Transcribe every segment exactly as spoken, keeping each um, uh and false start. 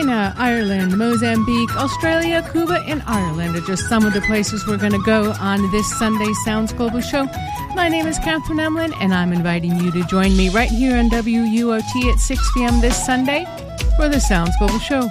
China, Ireland, Mozambique, Australia, Cuba, and Ireland are just some of the places we're going to go on this Sunday Sounds Global show. My name is Catherine Emlin, and I'm inviting you to join me right here on W U O T at six p.m. this Sunday for the Sounds Global show.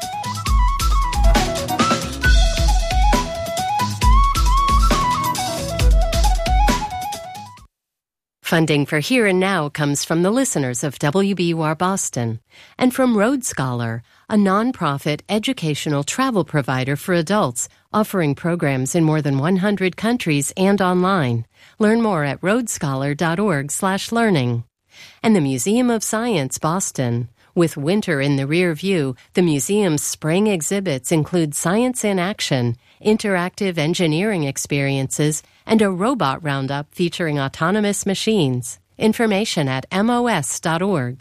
Funding for Here and Now comes from the listeners of W B U R Boston and from Road Scholar, a nonprofit educational travel provider for adults offering programs in more than one hundred countries and online. Learn more at roadscholar.org slash learning. And the Museum of Science Boston. With winter in the rear view, the museum's spring exhibits include science in action, interactive engineering experiences, and a robot roundup featuring autonomous machines. Information at M O S dot org.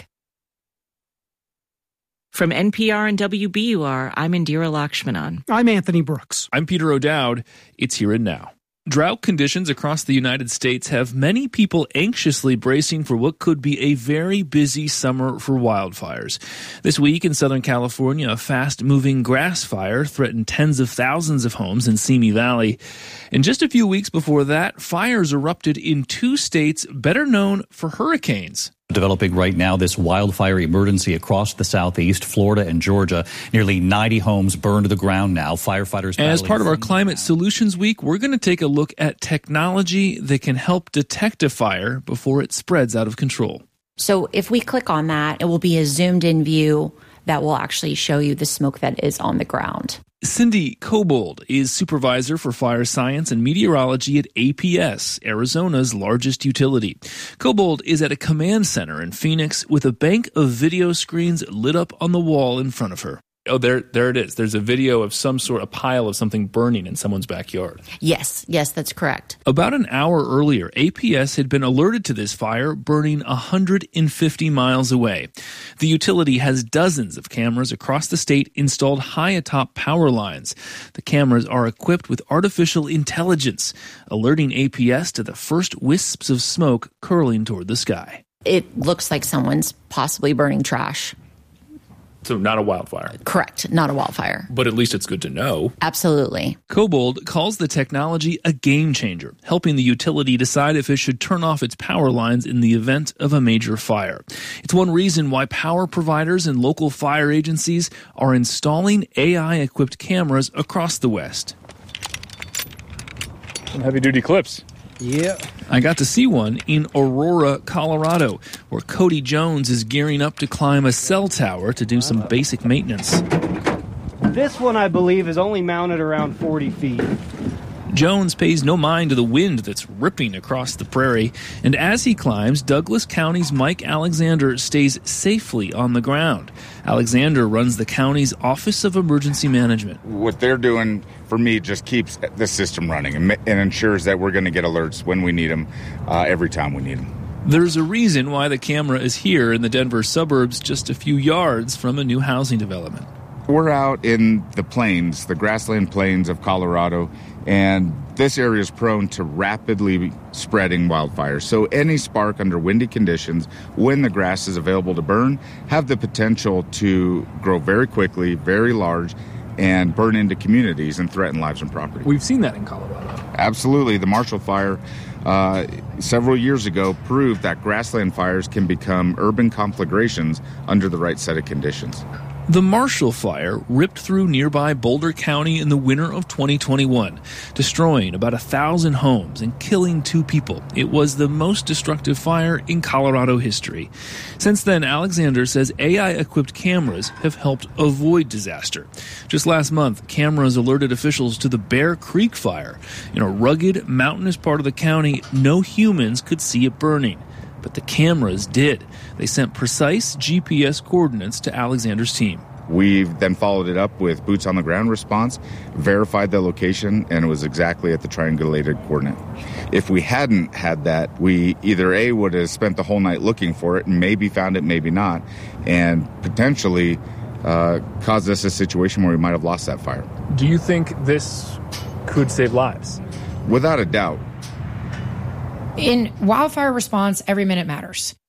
From N P R and W B U R, I'm Indira Lakshmanan. I'm Anthony Brooks. I'm Peter O'Dowd. It's Here and Now. Drought conditions across the United States have many people anxiously bracing for what could be a very busy summer for wildfires. This week in Southern California, a fast-moving grass fire threatened tens of thousands of homes in Simi Valley. And just a few weeks before that, fires erupted in two states better known for hurricanes. Developing right now this wildfire emergency across the southeast, Florida and Georgia. Nearly ninety homes burned to the ground now. Firefighters... As part of our Climate Solutions Week, we're going to take a look at technology that can help detect a fire before it spreads out of control. So if we click on that, it will be a zoomed-in view that will actually show you the smoke that is on the ground. Cindy Cobold is supervisor for fire science and meteorology at A P S, Arizona's largest utility. Cobold is at a command center in Phoenix with a bank of video screens lit up on the wall in front of her. Oh, there there it is. There's a video of some sort of pile of something burning in someone's backyard. Yes, yes, that's correct. About an hour earlier, A P S had been alerted to this fire burning one hundred fifty miles away. The utility has dozens of cameras across the state installed high atop power lines. The cameras are equipped with artificial intelligence, alerting A P S to the first wisps of smoke curling toward the sky. It looks like someone's possibly burning trash. So not a wildfire. Correct, not a wildfire. But at least it's good to know. Absolutely. Cobold calls the technology a game changer, helping the utility decide if it should turn off its power lines in the event of a major fire. It's one reason why power providers and local fire agencies are installing A I-equipped cameras across the West. Some heavy-duty clips. Yeah. I got to see one in Aurora, Colorado, where Cody Jones is gearing up to climb a cell tower to do some basic maintenance. This one, I believe, is only mounted around forty feet. Jones pays no mind to the wind that's ripping across the prairie, and as he climbs, Douglas County's Mike Alexander stays safely on the ground. Alexander runs the county's Office of Emergency Management. What they're doing, for me, just keeps the system running and, and ensures that we're going to get alerts when we need them, uh, every time we need them. There's a reason why the camera is here in the Denver suburbs, just a few yards from a new housing development. We're out in the plains, the grassland plains of Colorado, and this area is prone to rapidly spreading wildfires. So any spark under windy conditions, when the grass is available to burn, have the potential to grow very quickly, very large, and burn into communities and threaten lives and property. We've seen that in Colorado. Absolutely. The Marshall Fire uh, several years ago proved that grassland fires can become urban conflagrations under the right set of conditions. The Marshall Fire ripped through nearby Boulder County in the winter of twenty twenty-one, destroying about a thousand homes and killing two people. It was the most destructive fire in Colorado history. Since then, Alexander says A I-equipped cameras have helped avoid disaster. Just last month, cameras alerted officials to the Bear Creek Fire. In a rugged, mountainous part of the county, no humans could see it burning. But the cameras did. They sent precise G P S coordinates to Alexander's team. We've then followed it up with boots-on-the-ground response, verified the location, and it was exactly at the triangulated coordinate. If we hadn't had that, we either A, would have spent the whole night looking for it, and maybe found it, maybe not, and potentially uh, caused us a situation where we might have lost that fire. Do you think this could save lives? Without a doubt. In wildfire response, every minute matters.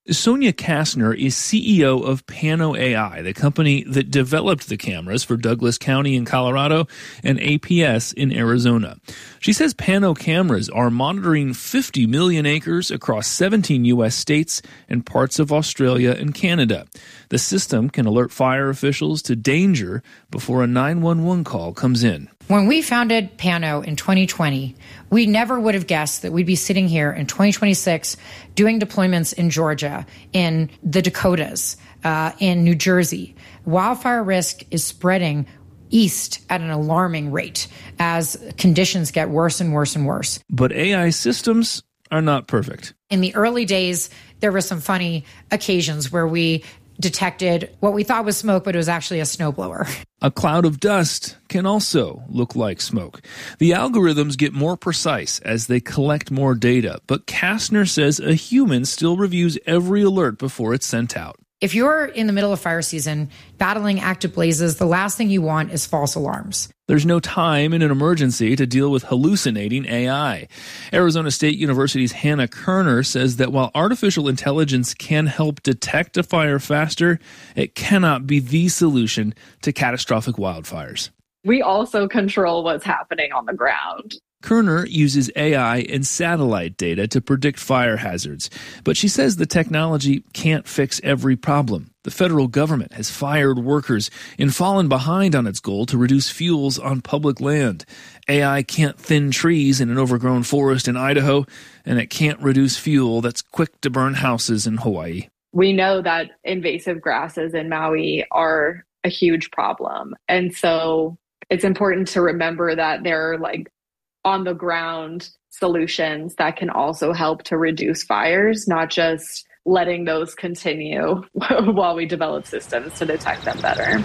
Sonia Kastner is C E O of Pano A I, the company that developed the cameras for Douglas County in Colorado and A P S in Arizona. She says Pano cameras are monitoring fifty million acres across seventeen U S states and parts of Australia and Canada. The system can alert fire officials to danger before a nine one one call comes in. When we founded Pano in twenty twenty, we never would have guessed that we'd be sitting here in twenty twenty-six doing deployments in Georgia, in the Dakotas, uh, in New Jersey. Wildfire risk is spreading east at an alarming rate as conditions get worse and worse and worse. But A I systems are not perfect. In the early days, there were some funny occasions where we detected what we thought was smoke, but it was actually a snowblower. A cloud of dust can also look like smoke. The algorithms get more precise as they collect more data, but Kastner says a human still reviews every alert before it's sent out. If you're in the middle of fire season, battling active blazes, the last thing you want is false alarms. There's no time in an emergency to deal with hallucinating A I. Arizona State University's Hannah Kerner says that while artificial intelligence can help detect a fire faster, it cannot be the solution to catastrophic wildfires. We also control what's happening on the ground. Kerner uses A I and satellite data to predict fire hazards, but she says the technology can't fix every problem. The federal government has fired workers and fallen behind on its goal to reduce fuels on public land. A I can't thin trees in an overgrown forest in Idaho, and it can't reduce fuel that's quick to burn houses in Hawaii. We know that invasive grasses in Maui are a huge problem, and so it's important to remember that there are like on-the-ground solutions that can also help to reduce fires, not just letting those continue while we develop systems to detect them better.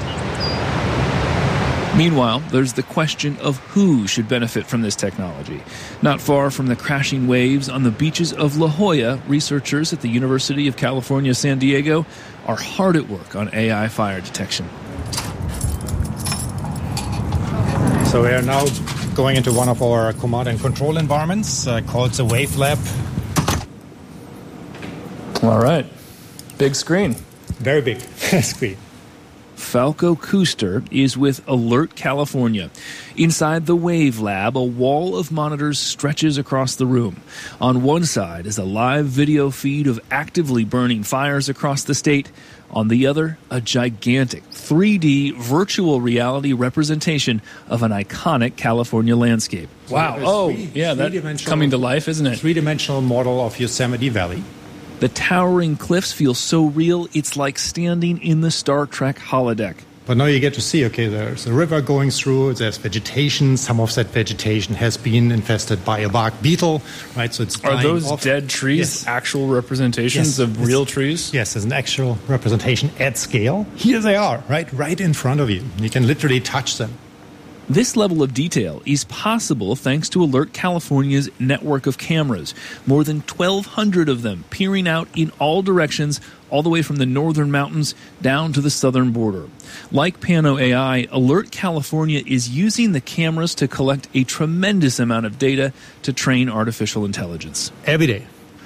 Meanwhile, there's the question of who should benefit from this technology. Not far from the crashing waves on the beaches of La Jolla, researchers at the University of California, San Diego are hard at work on A I fire detection. So we are now going into one of our command and control environments uh, called the Wave Lab. All right. Big screen. Very big screen. Falco Kuster is with Alert California. Inside the Wave Lab, a wall of monitors stretches across the room. On one side is a live video feed of actively burning fires across the state. On the other, a gigantic three D virtual reality representation of an iconic California landscape. So wow. Oh, three, yeah, that's coming to life, isn't it? Three-dimensional model of Yosemite Valley. The towering cliffs feel so real, it's like standing in the Star Trek holodeck. But now you get to see, okay, there's a river going through, there's vegetation. Some of that vegetation has been infested by a bark beetle, right? So it's Are those off. dead trees Yes. actual representations Yes. of real trees? Yes, there's an actual representation at scale. Here they are, right, right in front of you. You can literally touch them. This level of detail is possible thanks to Alert California's network of cameras. More than twelve hundred of them peering out in all directions, all the way from the northern mountains down to the southern border. Like Pano A I, Alert California is using the cameras to collect a tremendous amount of data to train artificial intelligence. Every day.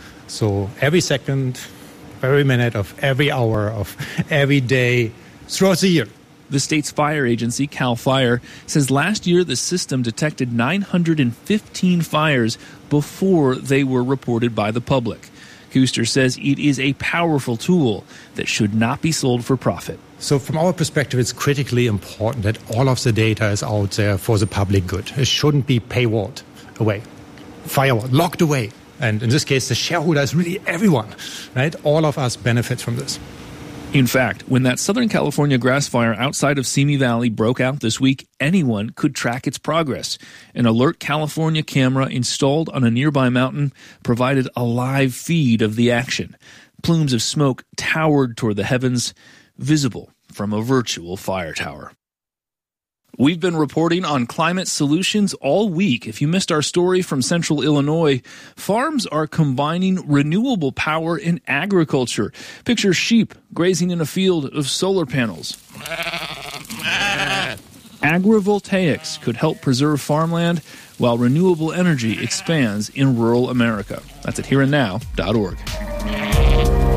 So every second, every minute of every hour of every day throughout the year. The state's fire agency, CAL FIRE, says last year the system detected nine hundred fifteen fires before they were reported by the public. Kuster says it is a powerful tool that should not be sold for profit. So from our perspective, it's critically important that all of the data is out there for the public good. It shouldn't be paywalled away, firewalled, locked away. And in this case, the shareholder is really everyone, right? All of us benefit from this. In fact, when that Southern California grass fire outside of Simi Valley broke out this week, anyone could track its progress. An Alert California camera installed on a nearby mountain provided a live feed of the action. Plumes of smoke towered toward the heavens, visible from a virtual fire tower. We've been reporting on climate solutions all week. If you missed our story from central Illinois, farms are combining renewable power in agriculture. Picture sheep grazing in a field of solar panels. Agrivoltaics could help preserve farmland while renewable energy expands in rural America. That's at here and now dot org.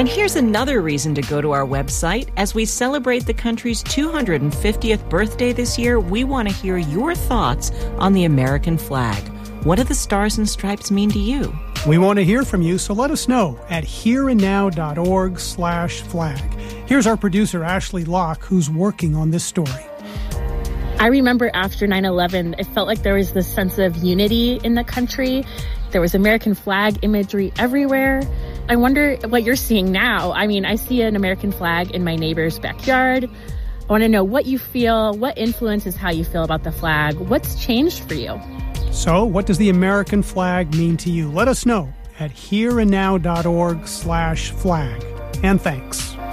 And here's another reason to go to our website. As we celebrate the country's two hundred fiftieth birthday this year, we want to hear your thoughts on the American flag. What do the stars and stripes mean to you? We want to hear from you, so let us know at hereandnow.org slash flag. Here's our producer, Ashley Locke, who's working on this story. I remember after nine eleven, it felt like there was this sense of unity in the country. There was American flag imagery everywhere. I wonder what you're seeing now. I mean, I see an American flag in my neighbor's backyard. I want to know what you feel, what influences how you feel about the flag, what's changed for you? So, what does the American flag mean to you? Let us know at hereandnow.org slash flag. And thanks.